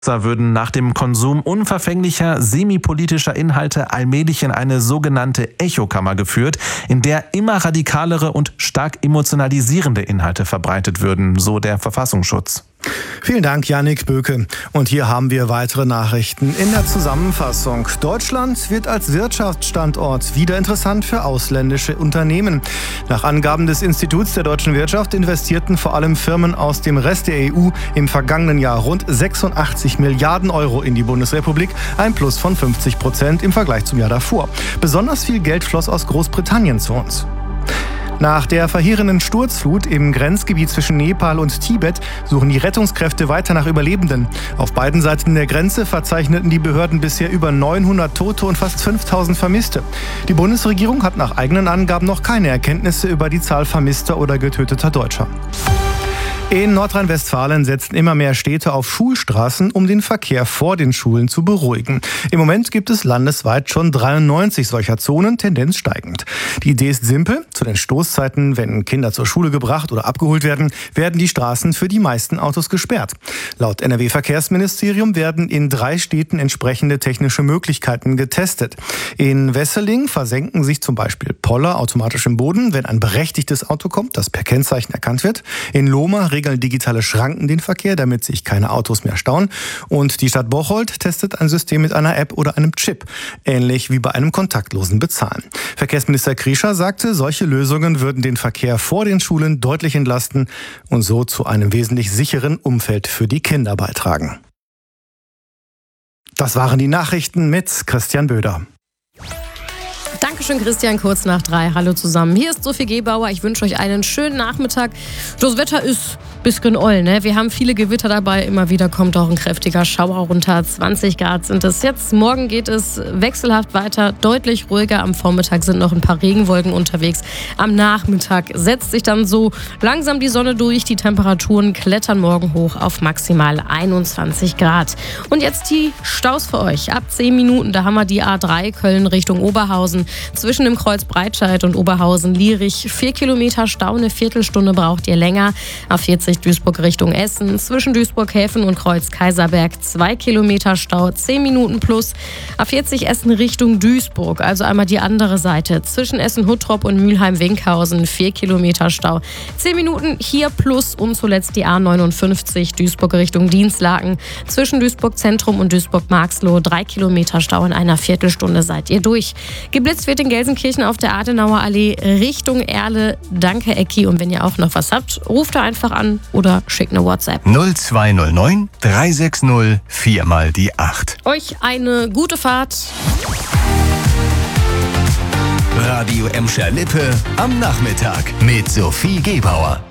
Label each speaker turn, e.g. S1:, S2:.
S1: Würden nach dem Konsum unverfänglicher, semipolitischer Inhalte allmählich in eine sogenannte Echokammer geführt, in der immer radikalere und stark emotionalisierende Inhalte verbreitet würden, so der Verfassungsschutz.
S2: Vielen Dank, Yannick Böke. Und hier haben wir weitere Nachrichten in der Zusammenfassung. Deutschland wird als Wirtschaftsstandort wieder interessant für ausländische Unternehmen. Nach Angaben des Instituts der deutschen Wirtschaft investierten vor allem Firmen aus dem Rest der EU im vergangenen Jahr rund 86 Milliarden Euro in die Bundesrepublik, ein Plus von 50% im Vergleich zum Jahr davor. Besonders viel Geld floss aus Großbritannien zu uns. Nach der verheerenden Sturzflut im Grenzgebiet zwischen Nepal und Tibet suchen die Rettungskräfte weiter nach Überlebenden. Auf beiden Seiten der Grenze verzeichneten die Behörden bisher über 900 Tote und fast 5000 Vermisste. Die Bundesregierung hat nach eigenen Angaben noch keine Erkenntnisse über die Zahl vermisster oder getöteter Deutscher. In Nordrhein-Westfalen setzen immer mehr Städte auf Schulstraßen, um den Verkehr vor den Schulen zu beruhigen. Im Moment gibt es landesweit schon 93 solcher Zonen, Tendenz steigend. Die Idee ist simpel. Zu den Stoßzeiten, wenn Kinder zur Schule gebracht oder abgeholt werden, werden die Straßen für die meisten Autos gesperrt. Laut NRW-Verkehrsministerium werden in 3 Städten entsprechende technische Möglichkeiten getestet. In Wesseling versenken sich zum Beispiel Poller automatisch im Boden, wenn ein berechtigtes Auto kommt, das per Kennzeichen erkannt wird. In Lohmar regeln digitale Schranken den Verkehr, damit sich keine Autos mehr stauen. Und die Stadt Bocholt testet ein System mit einer App oder einem Chip, ähnlich wie bei einem kontaktlosen Bezahlen. Verkehrsminister Kriescher sagte, solche Lösungen würden den Verkehr vor den Schulen deutlich entlasten und so zu einem wesentlich sicheren Umfeld für die Kinder beitragen. Das waren die Nachrichten mit Christian Böder.
S3: Dankeschön, Christian, kurz nach 3. Hallo zusammen. Hier ist Sophie Gebauer. Ich wünsche euch einen schönen Nachmittag. Das Wetter ist ein bisschen oll, ne? Wir haben viele Gewitter dabei. Immer wieder kommt auch ein kräftiger Schauer runter. 20 Grad sind es jetzt. Morgen geht es wechselhaft weiter, deutlich ruhiger. Am Vormittag sind noch ein paar Regenwolken unterwegs. Am Nachmittag setzt sich dann so langsam die Sonne durch. Die Temperaturen klettern morgen hoch auf maximal 21 Grad. Und jetzt die Staus für euch. Ab 10 Minuten, da haben wir die A3 Köln Richtung Oberhausen. Zwischen dem Kreuz Breitscheid und Oberhausen-Lierich 4 Kilometer Stau, eine Viertelstunde braucht ihr länger. A40 Duisburg Richtung Essen, zwischen Duisburg-Häfen und Kreuz Kaiserberg 2 Kilometer Stau, 10 Minuten plus. A40 Essen Richtung Duisburg, also einmal die andere Seite. Zwischen Essen-Huttrop und Mülheim-Winkhausen 4 Kilometer Stau, 10 Minuten hier plus. Und zuletzt die A59 Duisburg Richtung Dinslaken. Zwischen Duisburg-Zentrum und Duisburg-Marxloh 3 Kilometer Stau, in einer Viertelstunde seid ihr durch. Geblitzt wird in Gelsenkirchen auf der Adenauer Allee Richtung Erle. Danke, Ecki. Und wenn ihr auch noch was habt, ruft da einfach an oder schickt eine WhatsApp.
S4: 0209 360 4 mal die 8.
S3: Euch eine gute Fahrt.
S4: Radio Emscher Lippe am Nachmittag mit Sophie Gebauer.